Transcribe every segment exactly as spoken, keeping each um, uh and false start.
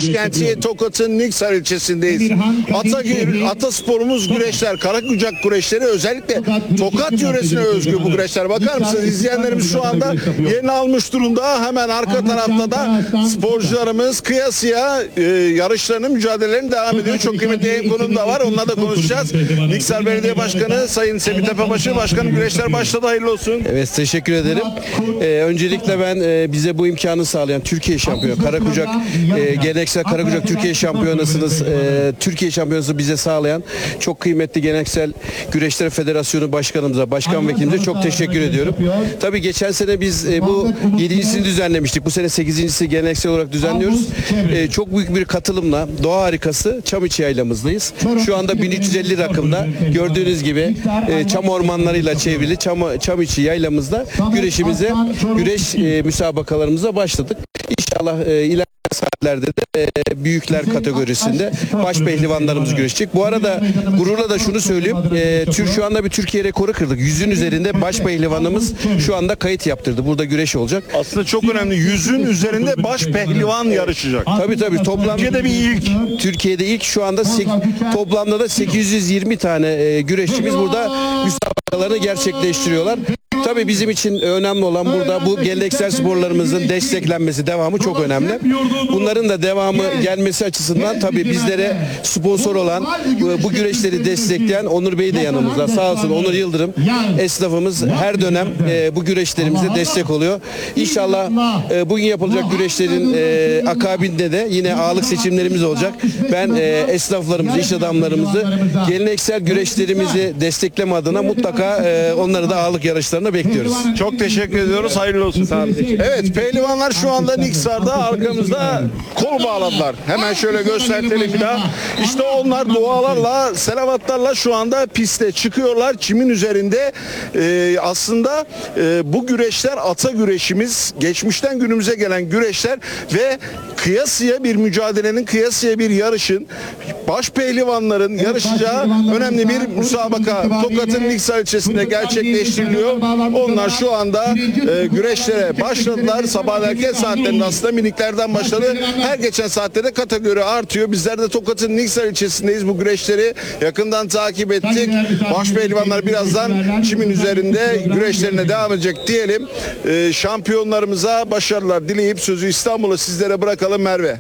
başkenti Tokat'ın Niksar ilçesindeyiz. Ata, atasporumuz güreşler, Karakucak güreşleri, özellikle Tokat yöresine özgü bu güreşler. Bakar mısınız? İzleyenlerimiz şu anda yerini almış durumda. Hemen arka tarafta da sporcularımız kıyasıya e, yarışlarının, mücadelelerini devam ediyor. Çok kıymetli yayın konum da var. Onunla da konuşacağız. Niksar Belediye Başkanı Sayın Semih Tepebaşı, Başkanım güreşler başladı. Hayırlı olsun. Evet, teşekkür ederim. Ee, öncelikle ben e, bize bu imkanı sağlayan Türkiye şampiyonu Karakucak e, geleneksel Karakucak Türkiye şampiyonasınız e, Türkiye şampiyonası bize sağlayan çok kıymetli Geleneksel Güreşler Federasyonu Başkanımıza, Başkan Vekilimize çok teşekkür ediyorum. Tabii geçen sene biz e, bu yedincisini düzenlemiştik. Bu sene sekizincisi geleneksel olarak düzenliyoruz. E, çok büyük bir katılımla doğa harikası Çamiçi Yaylamızdayız. Şu anda bin üç yüz elli rakımda gördüğünüz gibi e, çam ormanlarıyla çevrili Çam, Çamiçi Yaylamızda güreşimize, güreş e, müsabakalarımıza başladık. İnşallah e, ilerleyen saatlerde de e, büyükler kategorisinde baş pehlivanlarımız güreşecek. Bu arada gururla da şunu söyleyeyim. E, tür, şu anda bir Türkiye rekoru kırdık. Yüzün üzerinde baş pehlivanımız şu anda kayıt yaptırdı. Burada güreş olacak. Aslında çok önemli. Yüzün üzerinde baş pehlivan yarışacak. Tabii tabii. Toplam Türkiye'de bir ilk. Türkiye'de ilk şu anda toplamda da sekiz yüz yirmi tane e, güreşçimiz burada müsabakalarını gerçekleştiriyorlar. Tabii bizim için önemli olan burada bu geleneksel sporlarımızın desteklenmesi, devamı çok önemli. Bunların da devamı gelmesi açısından tabii bizlere sponsor olan, bu, bu güreşleri destekleyen Onur Bey de yanımızda. Sağ olsun Onur Yıldırım, esnafımız her dönem e, bu güreşlerimize destek oluyor. İnşallah e, bugün yapılacak güreşlerin e, akabinde de yine ağalık seçimlerimiz olacak. Ben e, esnaflarımızı, iş adamlarımızı geleneksel güreşlerimizi destekleme adına mutlaka e, onları da ağalık yarışlarına bekliyoruz. Çok teşekkür ediyoruz. Hayırlı olsun. Evet, pehlivanlar şu anda Niksar'da, arkamızda kol bağladılar. Hemen şöyle gösterelim bir daha. İşte onlar dualarla, selavatlarla şu anda piste çıkıyorlar. Çimin üzerinde e, aslında e, bu güreşler ata güreşimiz, geçmişten günümüze gelen güreşler ve kıyasıya bir mücadelenin, kıyasıya bir yarışın, baş pehlivanların yarışacağı önemli bir müsabaka Tokat'ın Niksar ilçesinde gerçekleştiriliyor. Onlar şu anda e, güreşlere başladılar. Sabah erken saatlerinde aslında miniklerden başladı. Her geçen saatte de kategori artıyor. Bizler de Tokat'ın Niksar ilçesindeyiz. Bu güreşleri yakından takip ettik. Baş pehlivanlar birazdan çimin üzerinde güreşlerine devam edecek diyelim. E, şampiyonlarımıza başarılar dileyip sözü İstanbul'a sizlere bırakalım Merve.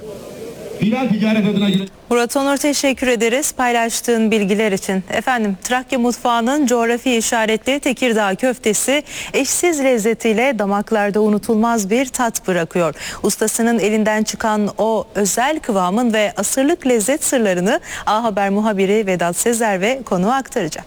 Murat Onur, teşekkür ederiz paylaştığın bilgiler için. Efendim, Trakya mutfağının coğrafi işaretli Tekirdağ köftesi eşsiz lezzetiyle damaklarda unutulmaz bir tat bırakıyor. Ustasının elinden çıkan o özel kıvamın ve asırlık lezzet sırlarını A Haber muhabiri Vedat Sezer ve konuğu aktaracak.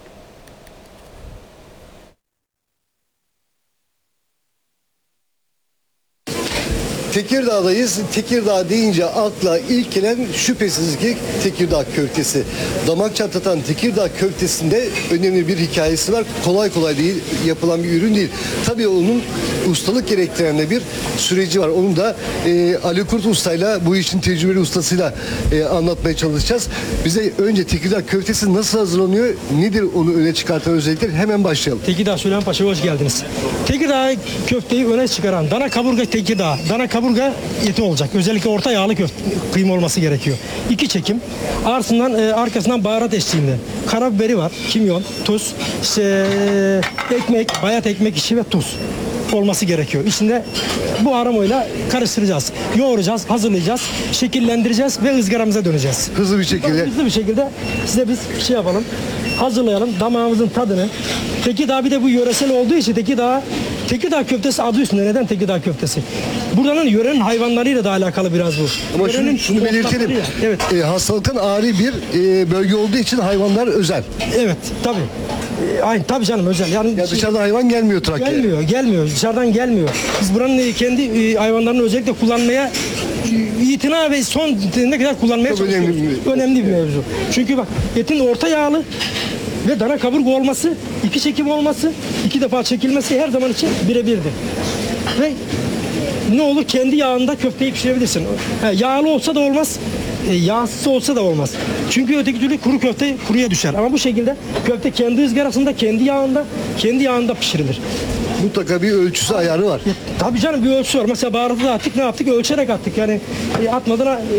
Tekirdağ'dayız. Tekirdağ deyince akla ilk gelen şüphesiz ki Tekirdağ köftesi. Damak çatlatan Tekirdağ köftesinde önemli bir hikayesi var. Kolay kolay değil, yapılan bir ürün değil. Tabii onun ustalık gerektiren de bir süreci var. Onu da e, Ali Kurt Usta'yla, bu işin tecrübeli ustasıyla e, anlatmaya çalışacağız. Bize önce Tekirdağ köftesi nasıl hazırlanıyor, nedir onu öne çıkartan özellikler, hemen başlayalım. Tekirdağ Süleymanpaşa'ya hoş geldiniz. Tekirdağ köfteyi öne çıkaran dana kaburga Tekirdağ. Dana kaburga eti olacak. Özellikle orta yağlı köfte, kıyma olması gerekiyor. İki çekim. Arsından e, arkasından baharat eşliğinde. Karabiberi var, kimyon, tuz, işte, e, ekmek, bayat ekmek işi ve tuz olması gerekiyor. İçinde bu aromayla karıştıracağız. Yoğuracağız, hazırlayacağız, şekillendireceğiz ve ızgaramıza döneceğiz. Hızlı bir şekilde. Hızlı bir şekilde size biz şey yapalım. Hazırlayalım. Damağımızın tadını. Tekirdağ bir de bu yöresel olduğu için Tekirdağ Tekirdağ köftesi adı üstünde. Neden Tekirdağ köftesi? Buranın yörenin hayvanlarıyla da alakalı biraz bu. Ama şunu, şunu belirtelim. Evet. E, hastalıktan ağrı bir e, bölge olduğu için hayvanlar özel. Evet, tabii. E, aynı tabii canım özel. Yani Ya dışarıdan hayvan gelmiyor Trakya'ya. gelmiyor, gelmiyor. Dışarıdan gelmiyor. Biz buranın kendi e, hayvanlarını özellikle kullanmaya e, itina ve son ne kadar kullanmaya Çok çalışıyoruz. önemli bir- Önemli bir mevzu. Çünkü bak etin orta yağlı ve dana kaburga olması, iki çekim olması, iki defa çekilmesi her zaman için birebirdir. Ve ne olur kendi yağında köfteyi pişirebilirsin. Ha, yağlı olsa da olmaz, e, yağsız olsa da olmaz. Çünkü öteki türlü kuru köfte kuruya düşer. Ama bu şekilde köfte kendi ızgarasında, kendi yağında, kendi yağında pişirilir. Mutlaka bir ölçüsü, ayarı var. Tabii canım bir ölçüsü var. Mesela baharatı da attık, ne yaptık? Ölçerek attık. Yani e, atmadan